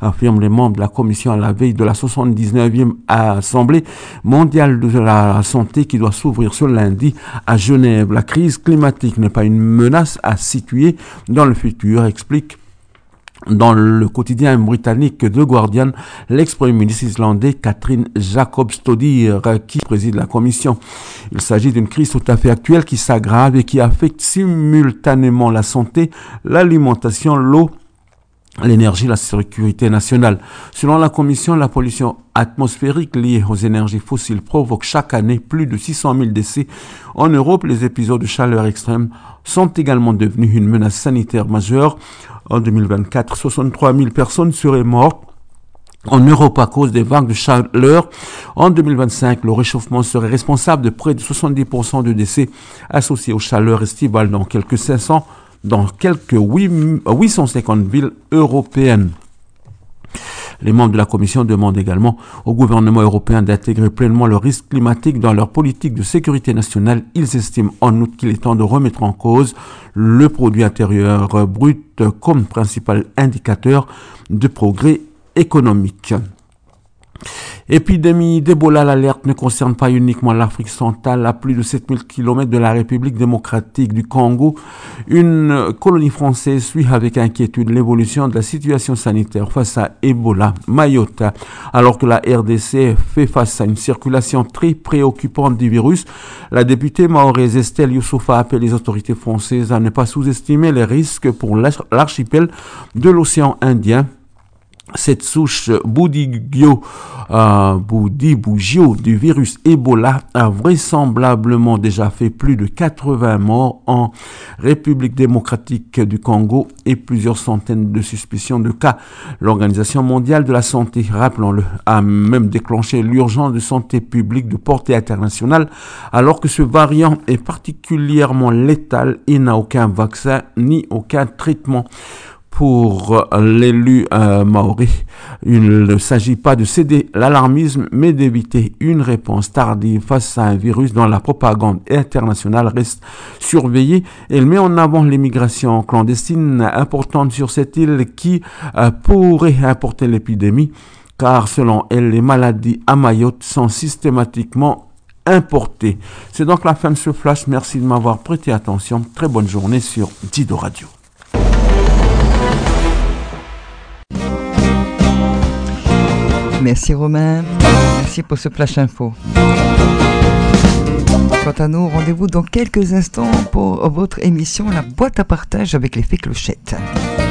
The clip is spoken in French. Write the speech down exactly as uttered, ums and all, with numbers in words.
affirment les membres de la commission à la veille de la soixante-dix-neuvième Assemblée mondiale de la santé qui doit s'ouvrir ce lundi à Genève. La crise climatique n'est pas une menace à situer dans le futur, explique dans le quotidien britannique The Guardian, l'ex-premier ministre islandais Katrin Jakobsdóttir, qui préside la commission. Il s'agit d'une crise tout à fait actuelle qui s'aggrave et qui affecte simultanément la santé, l'alimentation, l'eau, l'énergie, la sécurité nationale. Selon la commission, la pollution atmosphérique liée aux énergies fossiles provoque chaque année plus de six cent mille décès. En Europe, les épisodes de chaleur extrême sont également devenus une menace sanitaire majeure. En deux mille vingt-quatre, soixante-trois mille personnes seraient mortes en Europe à cause des vagues de chaleur. En deux mille vingt-cinq, le réchauffement serait responsable de près de soixante-dix pour cent de décès associés aux chaleurs estivales dans quelques cinq cents, dans quelques huit cent cinquante villes européennes. Les membres de la Commission demandent également au gouvernement européen d'intégrer pleinement le risque climatique dans leur politique de sécurité nationale. Ils estiment en outre qu'il est temps de remettre en cause le produit intérieur brut comme principal indicateur de progrès économique. Épidémie d'Ebola, l'alerte ne concerne pas uniquement l'Afrique centrale. À plus de sept mille kilomètres de la République démocratique du Congo, une colonie française suit avec inquiétude l'évolution de la situation sanitaire face à Ebola, Mayotte. Alors que la R D C fait face à une circulation très préoccupante du virus, la députée mahoraise Estelle Youssoufa appelle les autorités françaises à ne pas sous-estimer les risques pour l'archipel de l'océan Indien. Cette souche Boudigio, euh, Boudigio du virus Ebola a vraisemblablement déjà fait plus de quatre-vingts morts en République démocratique du Congo et plusieurs centaines de suspicions de cas. L'Organisation mondiale de la santé, rappelons-le, a même déclenché l'urgence de santé publique de portée internationale alors que ce variant est particulièrement létal et n'a aucun vaccin ni aucun traitement. Pour l'élu euh, maoré, il ne s'agit pas de céder l'alarmisme, mais d'éviter une réponse tardive face à un virus dont la propagande internationale reste surveillée. Elle met en avant l'immigration clandestine importante sur cette île qui euh, pourrait importer l'épidémie, car selon elle, les maladies à Mayotte sont systématiquement importées. C'est donc la fin de ce flash. Merci de m'avoir prêté attention. Très bonne journée sur Dido Radio. Merci Romain, merci pour ce flash info. Quant à nous, rendez-vous dans quelques instants pour votre émission La boîte à partage avec l'effet clochette.